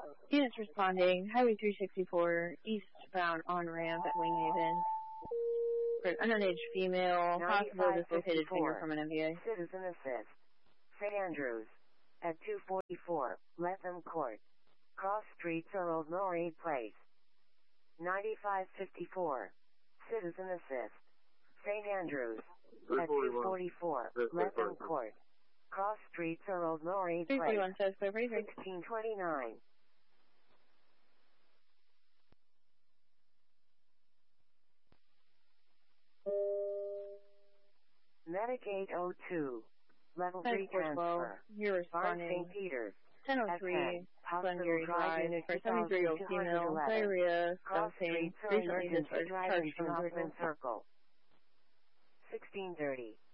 Units responding, Highway 364, eastbound on-ramp at Winghaven. For an underage female, possible dislocated finger from an MVA. Citizen assist. St. Andrews. At 244, Lethem Court. Cross Streets or Old Norrie Place. 9554. Citizen assist. St. Andrews. At 244, Lethem Court. Cross Streets or Old Norrie Place. 341 says clear for 1629. Medic 802. Level 3 transfer. You're responding. St. Peters. 1003, Glengarry Drive, for 73-year-old female, diarrhea, stomach pain, recently discharged from the hospital. Circle. 1630.